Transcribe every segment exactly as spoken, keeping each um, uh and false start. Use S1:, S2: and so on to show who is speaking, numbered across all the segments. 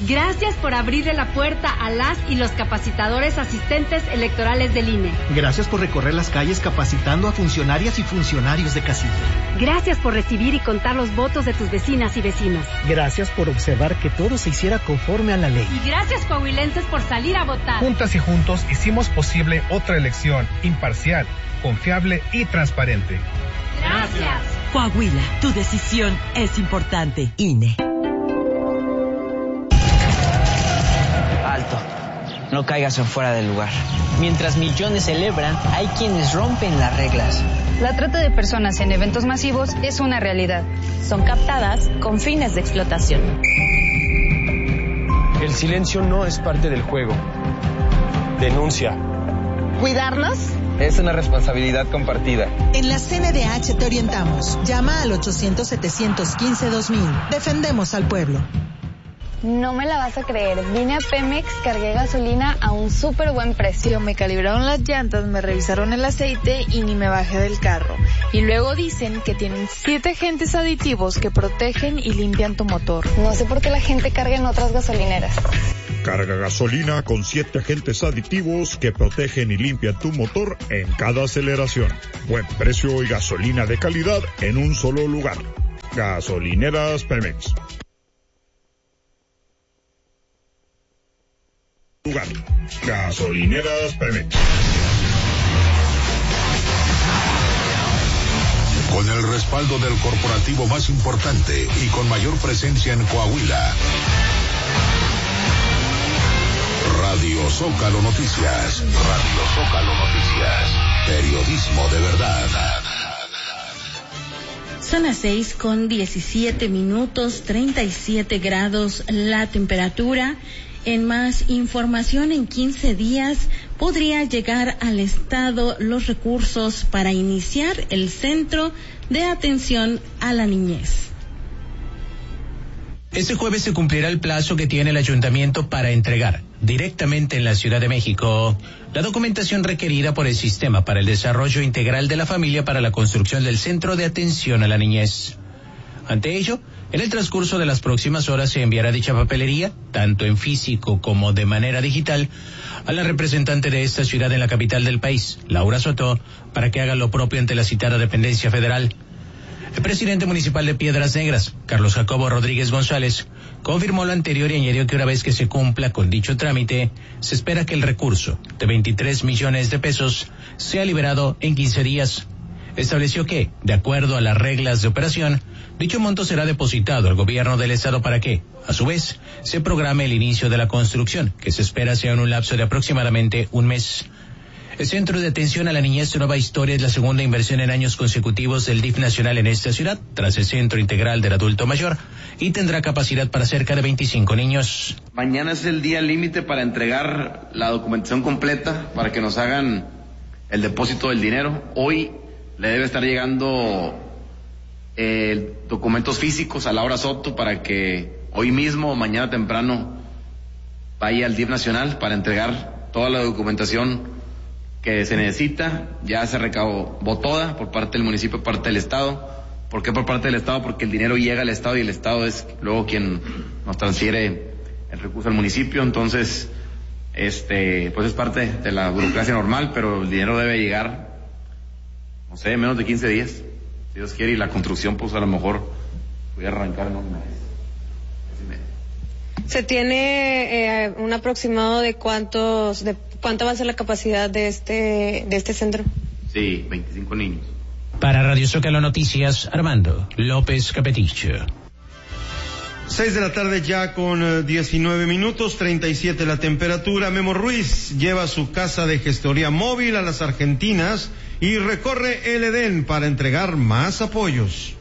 S1: Gracias por abrirle la puerta a las y los capacitadores asistentes electorales del I N E.
S2: Gracias por recorrer las calles capacitando a funcionarias y funcionarios de casilla.
S1: Gracias por recibir y contar los votos de tus vecinas y vecinos.
S2: Gracias por observar que todo se hiciera conforme a la ley.
S1: Y gracias, coahuilenses, por salir a votar.
S3: Juntas y juntos hicimos posible otra elección imparcial, confiable y transparente.
S1: Gracias.
S4: Coahuila, tu decisión es importante. I N E.
S5: Alto, no caigas afuera del lugar. Mientras millones celebran, hay quienes rompen las reglas.
S6: La trata de personas en eventos masivos es una realidad.
S7: Son captadas con fines de explotación.
S8: El silencio no es parte del juego. Denuncia.
S9: ¿Cuidarnos?
S8: Es una responsabilidad compartida.
S9: En la C N D H te orientamos. Llama al ochocientos, setecientos quince, dos mil. Defendemos al pueblo.
S10: No me la vas a creer. Vine a Pemex, cargué gasolina a un súper buen precio.
S11: Me calibraron las llantas, me revisaron el aceite y ni me bajé del carro. Y luego dicen que tienen siete agentes aditivos que protegen y limpian tu motor.
S10: No sé por qué la gente carga en otras gasolineras.
S12: Carga gasolina con siete agentes aditivos que protegen y limpian tu motor en cada aceleración. Buen precio y gasolina de calidad en un solo lugar. Gasolineras Pemex. Lugar. Gasolineras Pemex.
S13: Con el respaldo del corporativo más importante y con mayor presencia en Coahuila. Radio Zócalo Noticias. Radio Zócalo Noticias. Periodismo de verdad.
S14: Son las seis con diecisiete minutos, treinta y siete grados la temperatura. En más información, en quince días podría llegar al Estado los recursos para iniciar el Centro de Atención a la Niñez.
S15: Este jueves se cumplirá el plazo que tiene el ayuntamiento para entregar directamente en la Ciudad de México la documentación requerida por el Sistema para el Desarrollo Integral de la Familia para la construcción del Centro de Atención a la Niñez. Ante ello, en el transcurso de las próximas horas se enviará dicha papelería, tanto en físico como de manera digital, a la representante de esta ciudad en la capital del país, Laura Soto, para que haga lo propio ante la citada dependencia federal. El presidente municipal de Piedras Negras, Carlos Jacobo Rodríguez González, confirmó lo anterior y añadió que una vez que se cumpla con dicho trámite, se espera que el recurso de veintitrés millones de pesos sea liberado en quince días. Estableció que, de acuerdo a las reglas de operación, dicho monto será depositado al gobierno del estado para que, a su vez, se programe el inicio de la construcción, que se espera sea en un lapso de aproximadamente un mes. El Centro de Atención a la Niñez Nueva Historia es la segunda inversión en años consecutivos del D I F nacional en esta ciudad, tras el Centro Integral del Adulto Mayor, y tendrá capacidad para cerca de veinticinco niños.
S16: Mañana es el día límite para entregar la documentación completa para que nos hagan el depósito del dinero. Hoy le debe estar llegando eh, documentos físicos a Laura Soto para que hoy mismo o mañana temprano vaya al D I F nacional para entregar toda la documentación que se necesita. Ya se recabó toda por parte del municipio, por parte del Estado. ¿Por qué por parte del Estado? Porque el dinero llega al Estado y el Estado es luego quien nos transfiere el recurso al municipio. Entonces, este, pues es parte de la burocracia normal, pero el dinero debe llegar, no sé, menos de quince días, si Dios quiere, y la construcción, pues a lo mejor voy a arrancar en un mes.
S17: ¿Se tiene eh, un aproximado de cuántos, de cuánto va a ser la capacidad de este, de este centro?
S16: Sí, veinticinco niños.
S15: Para Radio Zócalo Noticias, Armando López Capetillo.
S18: Seis de la tarde ya con diecinueve minutos, treinta y siete la temperatura. Memo Ruiz lleva su casa de gestoría móvil a las Argentinas y recorre el Edén para entregar más apoyos.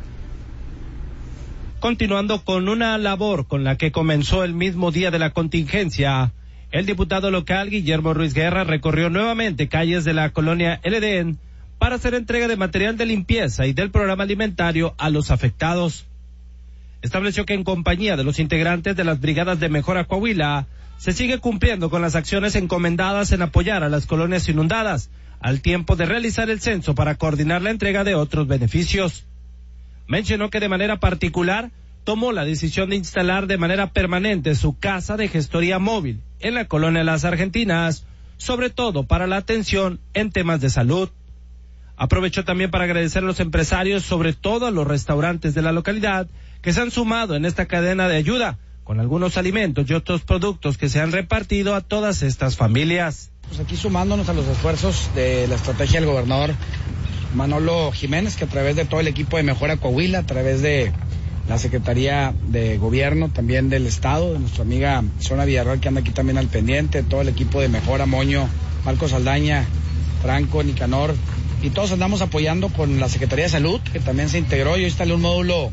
S19: Continuando con una labor con la que comenzó el mismo día de la contingencia, el diputado local Guillermo Ruiz Guerra recorrió nuevamente calles de la colonia El Edén para hacer entrega de material de limpieza y del programa alimentario a los afectados. Estableció que en compañía de los integrantes de las brigadas de Mejora Coahuila se sigue cumpliendo con las acciones encomendadas en apoyar a las colonias inundadas, al tiempo de realizar el censo para coordinar la entrega de otros beneficios. Mencionó que de manera particular tomó la decisión de instalar de manera permanente su casa de gestoría móvil en la colonia Las Argentinas, sobre todo para la atención en temas de salud. Aprovechó también para agradecer a los empresarios, sobre todo a los restaurantes de la localidad, que se han sumado en esta cadena de ayuda, con algunos alimentos y otros productos que se han repartido a todas estas familias.
S20: Pues aquí sumándonos a los esfuerzos de la estrategia del gobernador Manolo Jiménez, que a través de todo el equipo de Mejora Coahuila, a través de la Secretaría de Gobierno, también del Estado, de nuestra amiga Zona Villarreal, que anda aquí también al pendiente, todo el equipo de Mejora, Moño, Marcos Saldaña, Franco, Nicanor, y todos andamos apoyando con la Secretaría de Salud, que también se integró. Yo instalé un módulo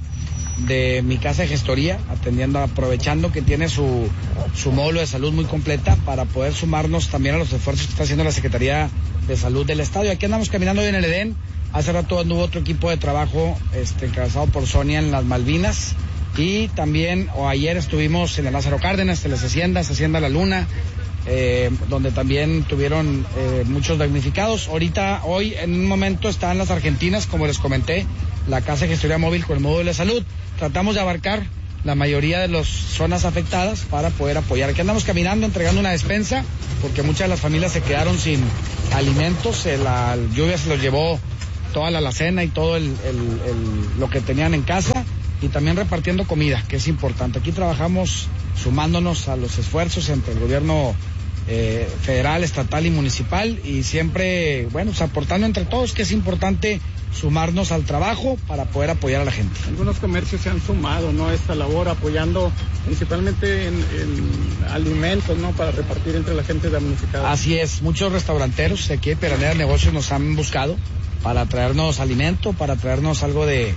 S20: de mi casa de gestoría, atendiendo, aprovechando que tiene su, su módulo de salud muy completa para poder sumarnos también a los esfuerzos que está haciendo la Secretaría de Salud del Estado. Y aquí andamos caminando hoy en el Edén. Hace rato anduvo otro equipo de trabajo este, encabezado por Sonia en las Malvinas, y también o ayer estuvimos en el Lázaro Cárdenas, en las Haciendas, Hacienda La Luna, eh, donde también tuvieron eh, muchos damnificados. Ahorita, hoy en un momento están las Argentinas, como les comenté, la Casa de Gestoría Móvil con el módulo de salud. Tratamos de abarcar la mayoría de las zonas afectadas para poder apoyar. Aquí andamos caminando, entregando una despensa, porque muchas de las familias se quedaron sin alimentos, la lluvia se los llevó toda la alacena y todo el, el, el, lo que tenían en casa, y también repartiendo comida, que es importante. Aquí trabajamos sumándonos a los esfuerzos entre el gobierno eh, federal, estatal y municipal, y siempre, bueno, pues aportando entre todos, que es importante sumarnos al trabajo para poder apoyar a la gente.
S21: Algunos comercios se han sumado, ¿no?, a esta labor, apoyando principalmente en, en alimentos, ¿no?, para repartir entre la gente damnificada. Así es, muchos restauranteros de aquí de Peranera Negocios nos han buscado para traernos alimento, para traernos algo de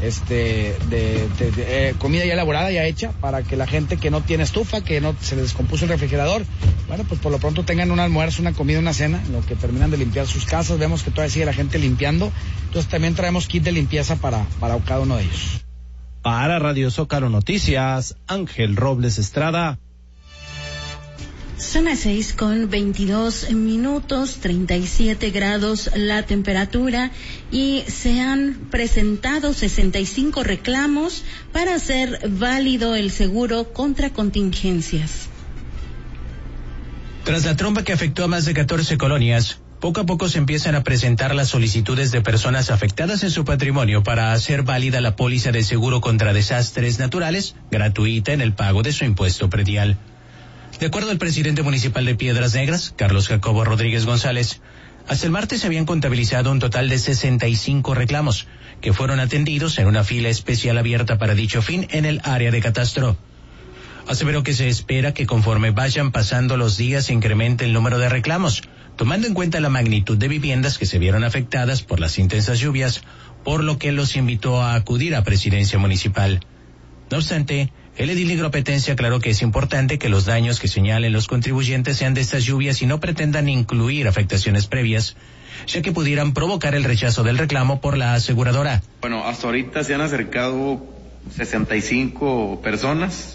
S21: este de, de, de eh, comida ya elaborada, ya hecha, para que la gente que no tiene estufa, que no se les descompuso el refrigerador, bueno, pues por lo pronto tengan un almuerzo, una comida, una cena, en lo que terminan de limpiar sus casas. Vemos que todavía sigue la gente limpiando, entonces también traemos kit de limpieza para, para cada uno de ellos.
S19: Para Radio Zócalo Noticias, Ángel Robles Estrada.
S14: Son las seis con veintidós minutos, treinta y siete grados la temperatura, y se han presentado sesenta y cinco reclamos para hacer válido el seguro contra contingencias.
S15: Tras la tromba que afectó a más de catorce colonias, poco a poco se empiezan a presentar las solicitudes de personas afectadas en su patrimonio para hacer válida la póliza de seguro contra desastres naturales, gratuita en el pago de su impuesto predial. De acuerdo al presidente municipal de Piedras Negras, Carlos Jacobo Rodríguez González, hasta el martes se habían contabilizado un total de sesenta y cinco reclamos, que fueron atendidos en una fila especial abierta para dicho fin en el área de catastro. Aseveró que se espera que conforme vayan pasando los días se incremente el número de reclamos, tomando en cuenta la magnitud de viviendas que se vieron afectadas por las intensas lluvias, por lo que los invitó a acudir a Presidencia Municipal. No obstante, el edil nigropetense aclaró que es importante que los daños que señalen los contribuyentes sean de estas lluvias y no pretendan incluir afectaciones previas, ya que pudieran provocar el rechazo del reclamo por la aseguradora.
S16: Bueno, hasta ahorita se han acercado sesenta y cinco personas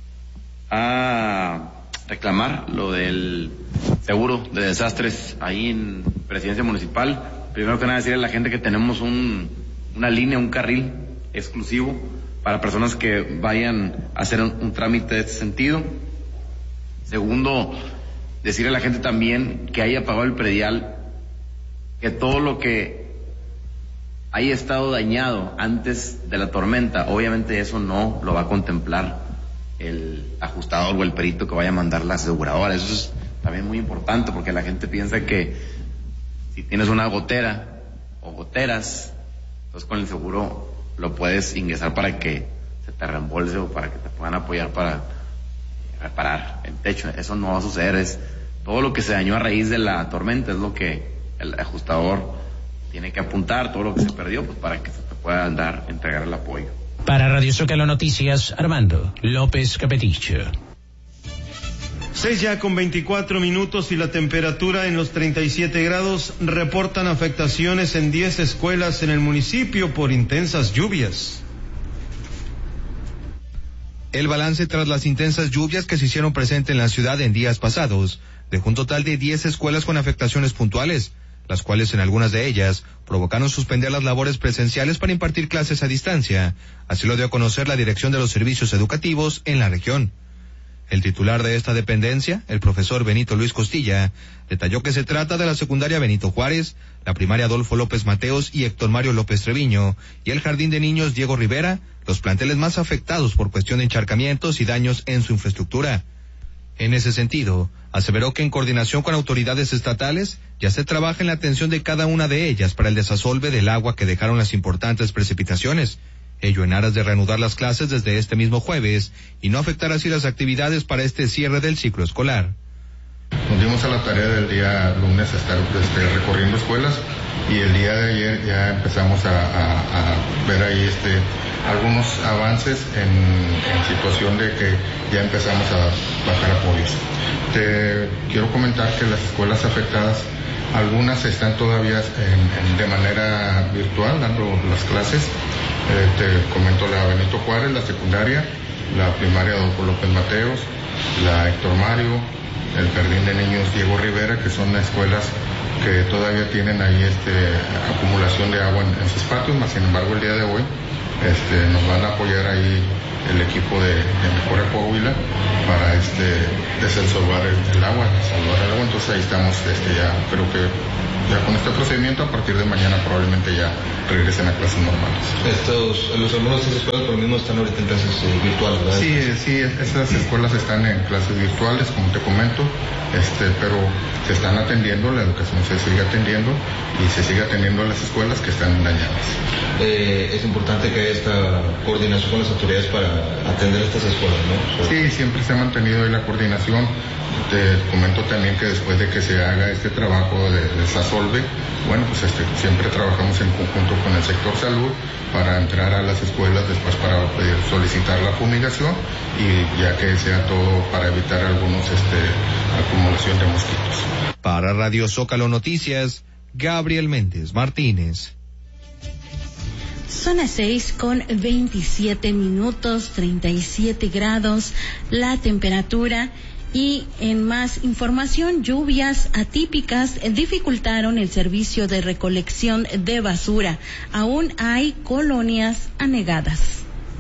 S16: a reclamar lo del seguro de desastres ahí en Presidencia Municipal. Primero que nada decirle a la gente que tenemos un, una línea, un carril exclusivo para personas que vayan a hacer un, un trámite de este sentido. Segundo, decirle a la gente también que haya pagado el predial, que todo lo que haya estado dañado antes de la tormenta, obviamente eso no lo va a contemplar el ajustador o el perito que vaya a mandar la aseguradora. Eso es también muy importante, porque la gente piensa que si tienes una gotera o goteras, entonces con el seguro lo puedes ingresar para que se te reembolse o para que te puedan apoyar para reparar el techo. Eso no va a suceder. Es todo lo que se dañó a raíz de la tormenta, es lo que el ajustador tiene que apuntar, todo lo que se perdió, pues para que se te pueda dar, entregar el apoyo.
S15: Para Radio Zócalo Noticias, Armando López Capeticho.
S18: Seis ya con veinticuatro minutos y la temperatura en los treinta y siete grados. Reportan afectaciones en diez escuelas en el municipio por intensas lluvias.
S22: El balance tras las intensas lluvias que se hicieron presente en la ciudad en días pasados dejó un total de diez escuelas con afectaciones puntuales, las cuales en algunas de ellas provocaron suspender las labores presenciales para impartir clases a distancia. Así lo dio a conocer la Dirección de los Servicios Educativos en la región. El titular de esta dependencia, el profesor Benito Luis Costilla, detalló que se trata de la secundaria Benito Juárez, la primaria Adolfo López Mateos y Héctor Mario López Treviño, y el jardín de niños Diego Rivera, los planteles más afectados por cuestión de encharcamientos y daños en su infraestructura. En ese sentido, aseveró que en coordinación con autoridades estatales ya se trabaja en la atención de cada una de ellas para el desasolve del agua que dejaron las importantes precipitaciones, ello en aras de reanudar las clases desde este mismo jueves y no afectar así las actividades para este cierre del ciclo escolar.
S2: Nos dimos a la tarea del día lunes estar este, recorriendo escuelas y el día de ayer ya empezamos a, a, a ver ahí este, algunos avances en, en situación de que ya empezamos a bajar apoyos. Te quiero comentar que las escuelas afectadas, algunas están todavía en, en, de manera virtual dando las clases. Eh, te comento la Benito Juárez, la secundaria, la primaria Adolfo López Mateos, la Héctor Mario, el jardín de niños Diego Rivera, que son escuelas que todavía tienen ahí este acumulación de agua en, en sus patios, más sin embargo el día de hoy este, nos van a apoyar ahí el equipo de, de Mejora Coahuila para este desalvar el, el agua, salvar el agua, entonces ahí estamos este, ya, creo que ya con este procedimiento a partir de mañana probablemente ya regresen a clases normales.
S22: Estos, los alumnos de esas escuelas por lo mismo están ahorita en clases eh, virtuales, ¿verdad?
S2: Sí, sí, esas escuelas están en clases virtuales, como te comento, este, pero se están atendiendo, la educación se sigue atendiendo y se sigue atendiendo a las escuelas que están dañadas.
S22: Eh, es importante que haya esta coordinación con las autoridades para atender estas escuelas, ¿no?
S2: Sí, siempre se ha mantenido ahí la coordinación. Te comento también que después de que se haga este trabajo de desasolve, bueno, pues este, siempre trabajamos en conjunto con el sector salud para entrar a las escuelas después para pedir, solicitar la fumigación y ya que sea todo para evitar algunos este, acumulación de mosquitos.
S22: Para Radio Zócalo Noticias, Gabriel Méndez Martínez.
S14: Son las seis con veintisiete minutos, treinta y siete grados la temperatura. Y en más información, lluvias atípicas dificultaron el servicio de recolección de basura. Aún hay colonias anegadas.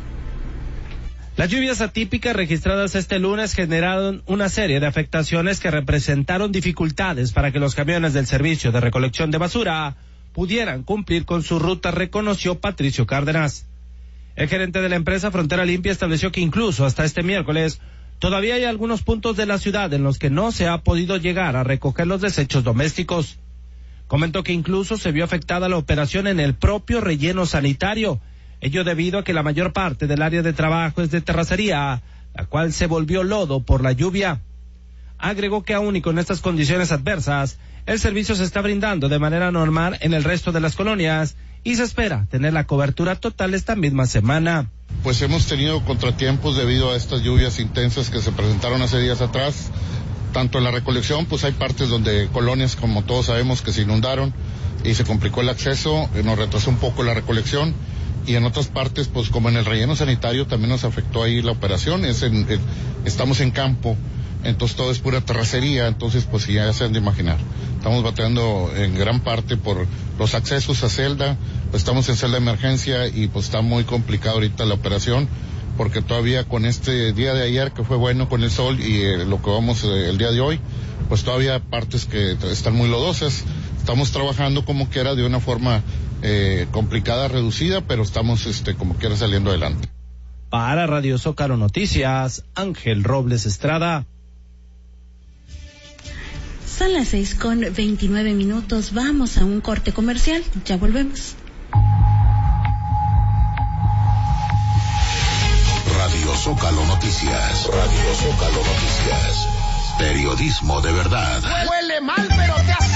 S19: Las lluvias atípicas registradas este lunes generaron una serie de afectaciones que representaron dificultades para que los camiones del servicio de recolección de basura pudieran cumplir con su ruta, reconoció Patricio Cárdenas. El gerente de la empresa Frontera Limpia estableció que incluso hasta este miércoles todavía hay algunos puntos de la ciudad en los que no se ha podido llegar a recoger los desechos domésticos. Comentó que incluso se vio afectada la operación en el propio relleno sanitario, ello debido a que la mayor parte del área de trabajo es de terracería, la cual se volvió lodo por la lluvia. Agregó que aún y con estas condiciones adversas, el servicio se está brindando de manera normal en el resto de las colonias y se espera tener la cobertura total esta misma semana.
S3: Pues hemos tenido contratiempos debido a estas lluvias intensas que se presentaron hace días atrás. Tanto en la recolección, pues hay partes donde colonias, como todos sabemos, que se inundaron y se complicó el acceso, nos retrasó un poco la recolección. Y en otras partes, pues como en el relleno sanitario, también nos afectó ahí la operación. Es en, en, estamos en campo, entonces todo es pura terracería, entonces pues ya se han de imaginar. Estamos batallando en gran parte por los accesos a celda, pues estamos en celda de emergencia y pues está muy complicado ahorita la operación, porque todavía con este día de ayer que fue bueno con el sol y eh, lo que vamos eh, el día de hoy, pues todavía partes que están muy lodosas. Estamos trabajando como quiera de una forma eh, complicada, reducida, pero estamos este como quiera saliendo adelante.
S19: Para Radio Zócalo Noticias, Ángel Robles Estrada.
S14: Son las seis con veintinueve minutos. Vamos a un corte comercial. Ya volvemos.
S13: Radio Zócalo Noticias. Radio Zócalo Noticias. Periodismo de verdad.
S23: Huele mal, pero te hace